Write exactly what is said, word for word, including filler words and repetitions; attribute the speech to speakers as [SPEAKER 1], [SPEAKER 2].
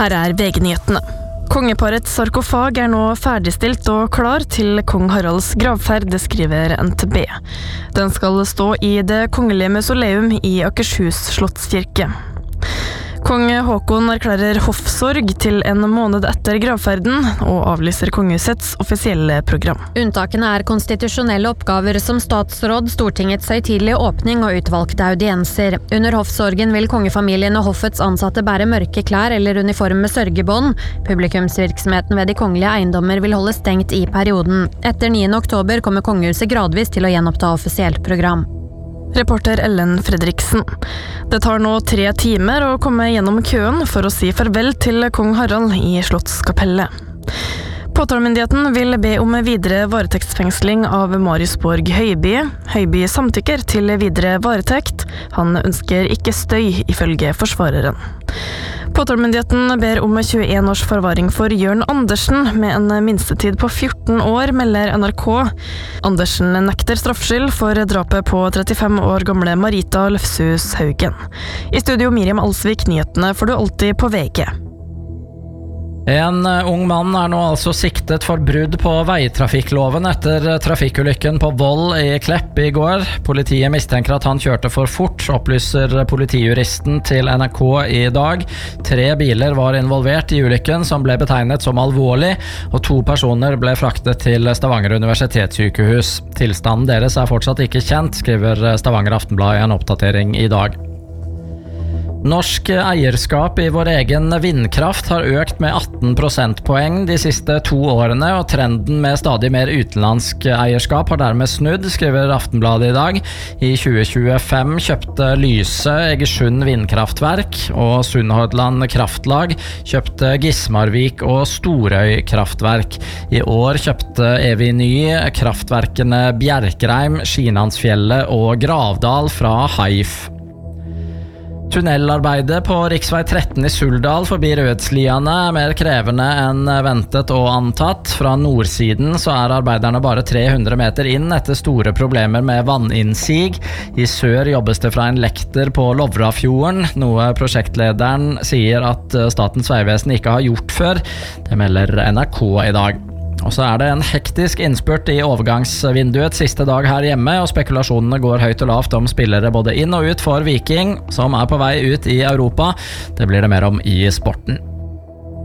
[SPEAKER 1] Her er V G-nyhetene. Kongeparets sarkofag er nå ferdigstilt og klar til kong Haralds gravferd, det skriver N T B. Den skal stå i det kongelige mausoleum i Akershus slottskirke. Kong Håkon erklærer hoffsorg til en måned etter gravferden og avlyser kongehusets offisielle program.
[SPEAKER 2] Unntakene er konstitusjonelle oppgaver som statsråd, Stortingets høytidelige åpning og utvalgte audienser. Under hoffsorgen vil kongefamilien og hoffets ansatte bære mørke klær eller uniform med sørgebånd. Publikumsvirksomheten ved de kongelige eiendommer vil holde stengt i perioden. Etter niende oktober kommer kongehuset gradvis til å gjenoppta offisielt program.
[SPEAKER 1] Reporter Ellen Fredriksen. Det tar nå tre timer å komme gjennom køen for å si farvel til kong Harald i Slottskapellet. Påtalemyndigheten vil be om videre varetektsfengsling av Marius Borg Høiby. Høiby samtykker til videre varetekt. Han ønsker ikke støy, ifølge forsvareren. Påtalemyndigheten ber om tjueen års forvaring for Jørn Andersen med en minstetid på fjorten år, melder N R K. Andersen nekter straffskyld for drapet på trettifem år gamle Marita Løfshus Haugen. I studio Miriam Alsvik, nyhetene får du alltid på V G.
[SPEAKER 3] En ung mann er nå altså siktet for brudd på veitrafikkloven etter trafikkulykken på Voll i Klepp i går. Politiet mistenker at han kjørte for fort, opplyser politijuristen til N R K i dag. Tre biler var involvert i ulykken, som ble betegnet som alvorlig, og to personer ble fraktet til Stavanger universitetssykehus. Tilstanden deres er fortsatt ikke kjent, skriver Stavanger Aftenblad i en oppdatering i dag. Norsk eierskap i vår egen vindkraft har økt med atten prosentpoeng de siste to årene, og trenden med stadig mer utenlandsk eierskap har dermed snudd, skriver Aftenbladet i dag. I tjue tjuefem kjøpte Lyse Egersund vindkraftverk, og Sunnhordland Kraftlag kjøpte Gismarvik og Storøy kraftverk. I år kjøpte Eviny kraftverkene Bjerkreim, Skilandsfjellet og Gravdal fra Haif. Tunnelarbeidet på riksvei tretten i Suldal forbi Rødsliane er mer krevende enn ventet og antatt. Fra nordsiden så er arbeiderne bare tre hundre meter inn etter store problemer med vanninnsig. I sør jobbes det fra en lekter på Lovrafjorden, noe prosjektlederen sier at Statens vegvesen ikke har gjort før. Det melder N R K i dag. Og så er det en hektisk innspurt i overgangsvinduet siste dag her hjemme, og spekulasjonene går høyt og lavt om spillere både inn og ut for Viking, som er på vei ut i Europa. Det blir det mer om i sporten.